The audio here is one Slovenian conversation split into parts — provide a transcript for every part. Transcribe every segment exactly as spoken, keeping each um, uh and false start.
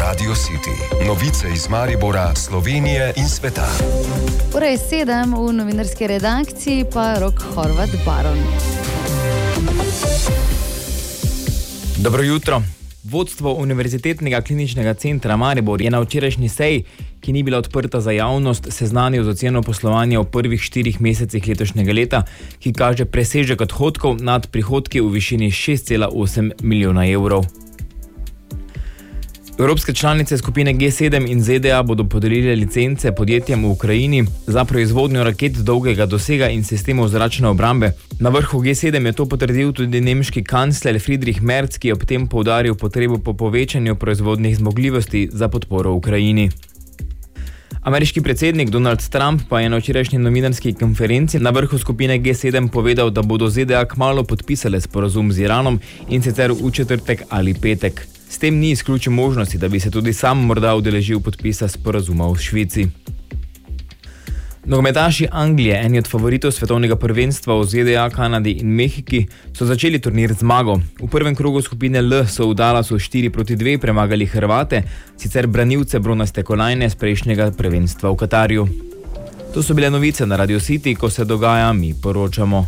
Radio City. Novice iz Maribora, Slovenije in sveta. Ura je sedem, v novinarski redakciji pa Rok Horvat Baron. Dobro jutro. Vodstvo Univerzitetnega kliničnega centra Maribor je na včerajšnji seji, ki ni bila odprta za javnost, seznanil z oceno poslovanja v prvih štirih mesecih letošnjega leta, ki kaže presežek odhodkov nad prihodki v višini šest cela osem milijona evrov. Evropske članice skupine G sedem in Z D A bodo podelile licence podjetjem v Ukrajini za proizvodnjo raket dolgega dosega in sistemov zračne obrambe. Na vrhu G sedem je to potrdil tudi nemški kancler Friedrich Merz, ki je ob tem poudaril potrebo po povečanju proizvodnih zmogljivosti za podporo Ukrajini. Ameriški predsednik Donald Trump pa je na včerajšnji novinarski konferenci na vrhu skupine G sedem povedal, da bodo Z D A kmalu podpisale sporazum z Iranom in sicer v četrtek ali petek. S tem ni izključil možnosti, da bi se tudi sam morda udeležil podpisa sporazuma v Švici. Nogometaši Anglije, eni od favoritov svetovnega prvenstva v Z D A, Kanadi in Mehiki, so začeli turnir z zmago. V prvem krogu skupine L so v Dallasu štiri proti dve premagali Hrvate, sicer branilce bronaste kolajne z prejšnjega prvenstva v Katarju. To so bile novice na Radio City, ko se dogaja, mi poročamo.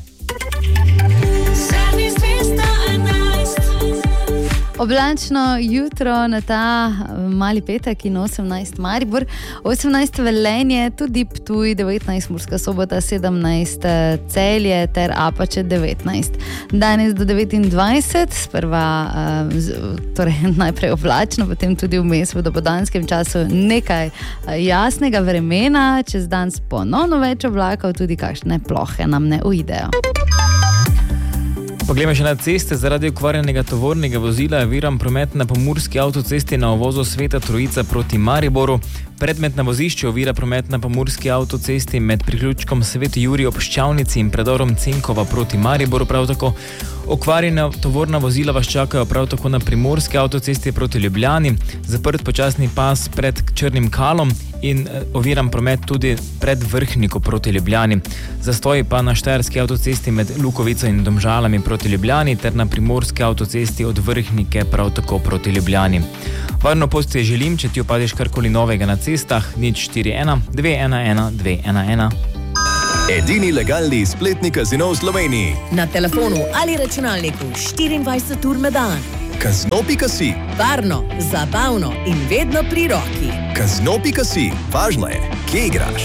Oblačno jutro na ta mali petek in osemnajst Maribor, osemnajst Velenje, tudi Ptuj, devetnajst Murska Sobota, sedemnajst Celje ter Apače devetnajst. Danes do devetindvajset, sprva torej najprej oblačno, potem tudi vmes v dopoldanskem času nekaj jasnega vremena, čez dan ponovno več oblakov, tudi kakšne plohe nam ne uidejo. Poglejmo še na ceste. Zaradi okvarjenega tovornega vozila je oviran promet na pomurski avtocesti na uvozu Sveta Trojica proti Mariboru. Predmet na vozišču ovira promet na pomurski avtocesti med priključkom Sveti Jurij ob Ščavnici in predorom Cenkova proti Mariboru. Prav tako okvarjena tovorna vozila vas čakajo prav tako na primorski avtocesti proti Ljubljani, zaprt počasni pas pred Črnim Kalom in oviran promet tudi pred Vrhniko proti Ljubljani. Zastoji pa na štajerski avtocesti med Lukovico in Domžalami proti Ljubljani ter na primorski avtocesti od Vrhnike prav tako proti Ljubljani. Varno pot ti želim, če ti opadiš karkoli novega na cestah, nič štiri ena dve ena ena dve ena ena. Edini legalni spletni kazino v Sloveniji. Na telefonu ali računalniku štiriindvajset ur na dan. Kazino pika si. Varno, zabavno in vedno pri roki. Kazino pika si. Važno je, kje igraš.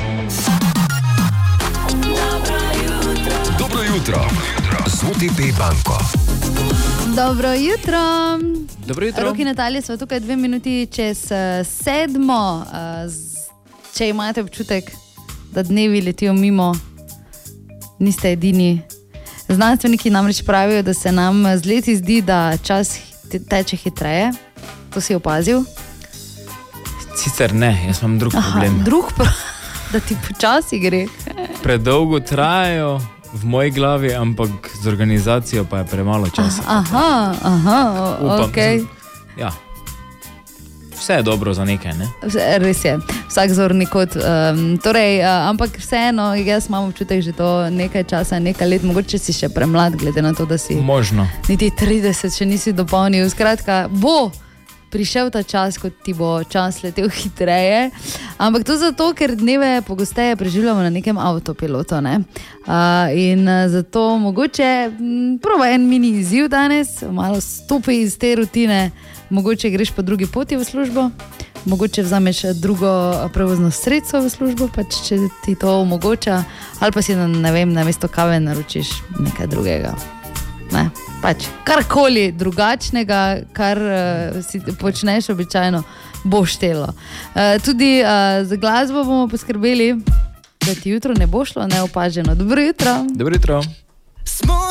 Dobro jutro z O T P banko. Dobro jutro. Dobro jutro. Roki Natalija, sva tukaj dve minuti čez uh, sedmo. Uh, z, če imate občutek, da dnevi letijo mimo, niste edini. Znanstveniki namreč pravijo, da se nam z leti zdi, da čas teče hitreje. To si opazil? Sicer ne, jaz imam drug Aha, problem. Drug problem, da ti počasi gre. Predolgo trajajo v moji glavi, ampak z organizacijo pa je premalo časa. Aha, aha, Upam, ok. Ja. Vse je dobro za nekaj, ne? Res je, vsak zorni kot. Um, torej, uh, ampak vseeno, jaz imam občutek že to nekaj časa, nekaj let, mogoče si še premlad, glede na to, da si Možno. niti trideset še nisi dopolnil. Skratka, bo prišel ta čas, ko ti bo čas letel hitreje, ampak to zato, ker dneve pogosteje preživljamo na nekem avtopilotu, ne? Uh, in zato mogoče prova en mini izziv danes, malo stopi iz te rutine, mogoče greš po drugi poti v službo, mogoče vzameš drugo prevozno sredstvo v službo, pač če ti to omogoča, ali pa si, ne vem, namesto kave naročiš nekaj drugega. Ne, pač karkoli drugačnega, kar uh, si počneš običajno, bo štelo. Uh, tudi uh, za glasbo bomo poskrbeli, da ti jutro ne bo šlo neopaženo. Dobro jutro. Dobro jutro.